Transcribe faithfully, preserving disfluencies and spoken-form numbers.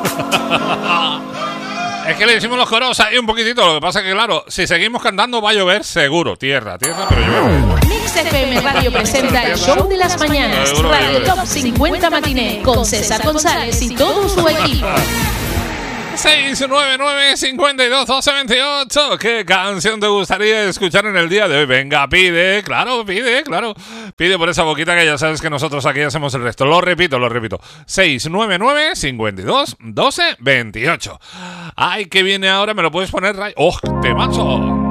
Es que le decimos los coros ahí un poquitito. Lo que pasa es que, claro, si seguimos cantando va a llover seguro. Tierra, tierra, pero llueve. Mix F M Radio presenta el show de las mañanas. Radio Top cincuenta Matiné con César González y todo su equipo. seis nueve nueve, cinco dos, doce, veintiocho. ¿Qué canción te gustaría escuchar en el día de hoy? Venga, pide, claro, pide, claro. Pide por esa boquita que ya sabes que nosotros aquí hacemos el resto. Lo repito, lo repito. seis nueve nueve, cinco dos, doce, veintiocho. Ay, que viene ahora, me lo puedes poner. ¡Oh, te macho!